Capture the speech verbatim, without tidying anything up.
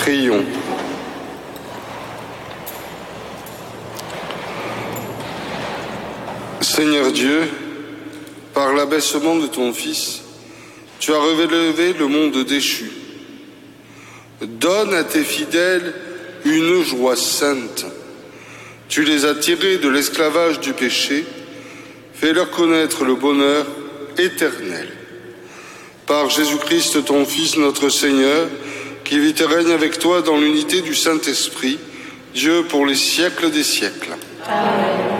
Prions. Seigneur Dieu, par l'abaissement de ton Fils, tu as relevé le monde déchu. Donne à tes fidèles une joie sainte. Tu les as tirés de l'esclavage du péché. Fais-leur connaître le bonheur éternel. Par Jésus-Christ, ton Fils, notre Seigneur, qui vit et règne avec toi dans l'unité du Saint-Esprit, Dieu pour les siècles des siècles. Amen.